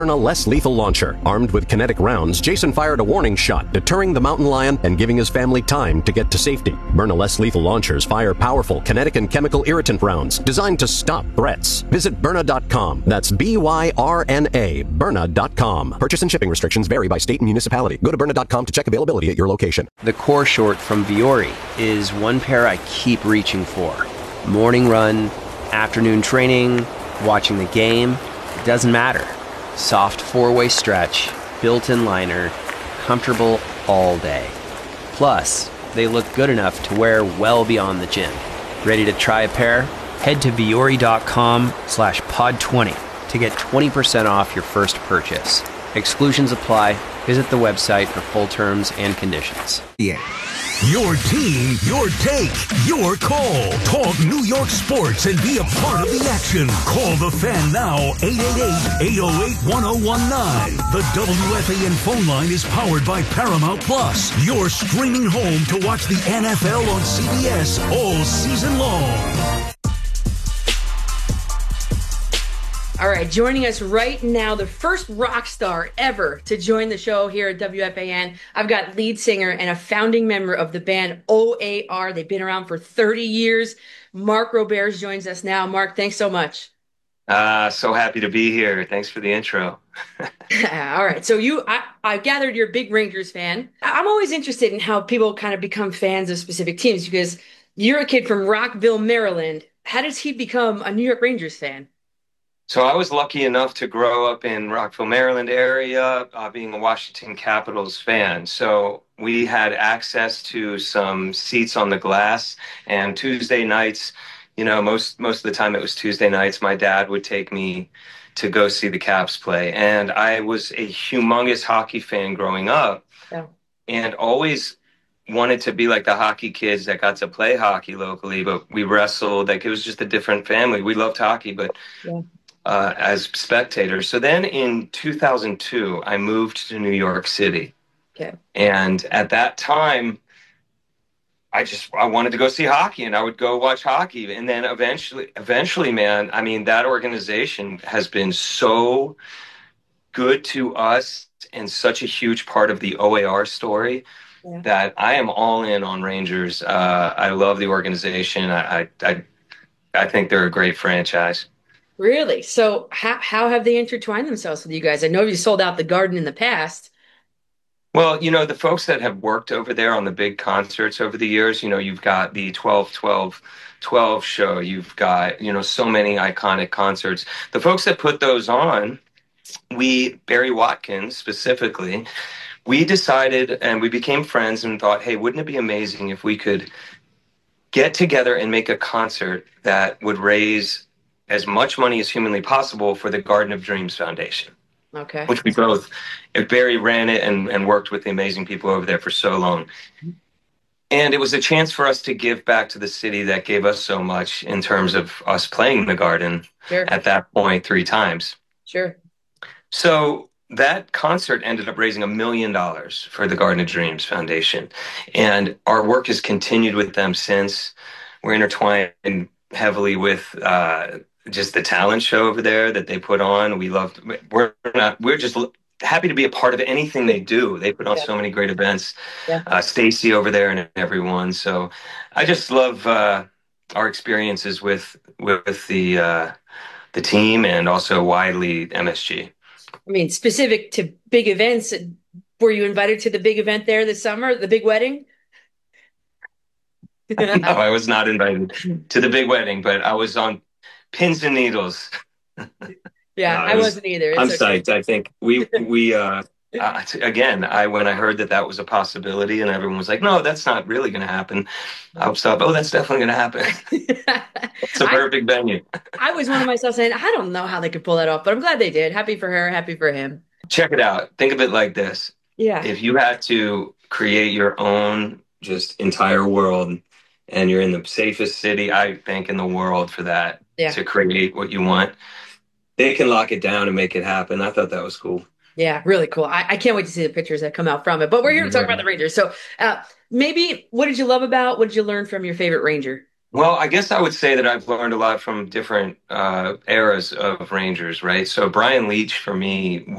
Byrna less lethal launcher. Armed with kinetic rounds, Jason fired a warning shot, deterring the mountain lion and giving his family time to get to safety. Byrna less lethal launchers fire powerful kinetic and chemical irritant rounds designed to stop threats. Visit Byrna.com. That's Byrna, Byrna.com. Purchase and shipping restrictions vary by state and municipality. Go to Byrna.com to check availability at your location. The core short from Vuori is one pair I keep reaching for. Morning run, afternoon training, watching the game, it doesn't matter. Soft four-way stretch, built-in liner, comfortable all day. Plus, they look good enough to wear well beyond the gym. Ready to try a pair? Head to Vuori.com/pod20 to get 20% off your first purchase. Exclusions apply. Visit the website for full terms and conditions. Yeah. Your team, your take, your call. Talk New York sports and be a part of the action. Call the Fan now, 888-808-1019. The WFAN phone line is powered by Paramount Plus. Your streaming home to watch the NFL on CBS all season long. All right, joining us right now, the first rock star ever to join the show here at WFAN. I've got lead singer and a founding member of the band OAR. They've been around for 30 years. Mark Roberge joins us now. Mark, thanks so much. So happy to be here. Thanks for the intro. All right, so I gathered you're a big Rangers fan. I'm always interested in how people kind of become fans of specific teams because you're a kid from Rockville, Maryland. How does he become a New York Rangers fan? So I was lucky enough to grow up in Rockville, Maryland area, being a Washington Capitals fan. So we had access to some seats on the glass, and Tuesday nights, you know, most of the time it was Tuesday nights, my dad would take me to go see the Caps play. And I was a humongous hockey fan growing up and always wanted to be like the hockey kids that got to play hockey locally, but we wrestled. Like, it was just a different family. We loved hockey, but as spectators. So then in 2002, I moved to New York City. Okay. And at that time, I wanted to go see hockey, and I would go watch hockey. And then eventually, man, I mean, that organization has been so good to us and such a huge part of the OAR story that I am all in on Rangers. I love the organization. I think they're a great franchise. Really? So how have they intertwined themselves with you guys? I know you sold out the Garden in the past. Well, you know, the folks that have worked over there on the big concerts over the years, you know, you've got the 12-12-12 show. You've got, you know, so many iconic concerts. The folks that put those on, Barry Watkins specifically, we decided and we became friends and thought, hey, wouldn't it be amazing if we could get together and make a concert that would raise as much money as humanly possible for the Garden of Dreams Foundation. Okay. Which we both, Barry ran it and worked with the amazing people over there for so long. And it was a chance for us to give back to the city that gave us so much in terms of us playing the Garden at that point 3 times. Sure. So that concert ended up raising $1 million for the Garden of Dreams Foundation. And our work has continued with them since. We're intertwined heavily with just the talent show over there that they put on. We're just happy to be a part of anything they do. They put on so many great events. Stacy over there and everyone. So I just love our experiences with the team and also widely MSG. I mean, specific to big events, were you invited to the big event there this summer, the big wedding? No, I was not invited to the big wedding, but I was on pins and needles. I wasn't either. I'm psyched. I think we again, when I heard that was a possibility and everyone was like, no, that's not really going to happen. I was like, oh, that's definitely going to happen. It's a perfect venue. I was one of myself saying, I don't know how they could pull that off, but I'm glad they did. Happy for her. Happy for him. Check it out. Think of it like this. Yeah. If you had to create your own just entire world and you're in the safest city, I think, in the world for that, to create what you want, they can lock it down and make it happen. I thought that was cool. Yeah, really cool. I can't wait to see the pictures that come out from it. But we're here to talk about the Rangers. So maybe what did you love about, what did you learn from your favorite Ranger? Well, I guess I would say that I've learned a lot from different eras of Rangers, right? So Brian Leach for me